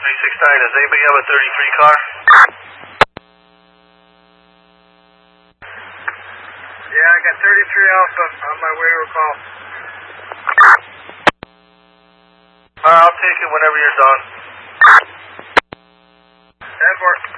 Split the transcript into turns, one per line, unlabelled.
369, does anybody have a 33 car?
Yeah, I got 33 Alpha on my way to a call.
Alright, I'll take it whenever you're done.
10-4.